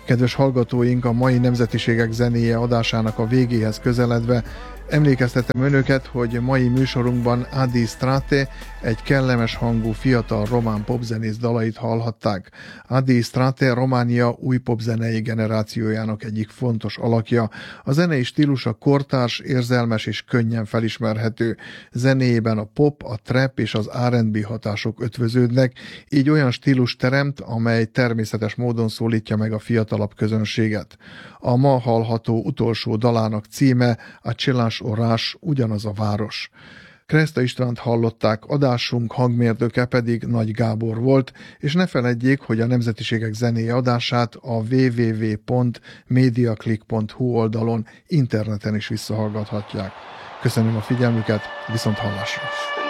Kedves hallgatóink, a mai Nemzetiségek zenéje adásának a végéhez közeledve emlékeztetem önöket, hogy mai műsorunkban Adi Strate, egy kellemes hangú fiatal román popzenész dalait hallhatták. Adi Strate Románia új popzenei generációjának egyik fontos alakja. A zenei stílusa kortárs, érzelmes és könnyen felismerhető. Zenéjében a pop, a trap és az R&B hatások ötvöződnek, így olyan stílus teremt, amely természetes módon szólítja meg a fiatalabb közönséget. A ma hallható utolsó dalának címe a Csilás Orás, ugyanaz a város. Kreszta Istvánt hallották, adásunk hangmérnöke pedig Nagy Gábor volt, és ne feledjék, hogy a Nemzetiségek zenéje adását a www.mediaclick.hu oldalon interneten is visszahallgathatják. Köszönöm a figyelmüket, viszont hallásra!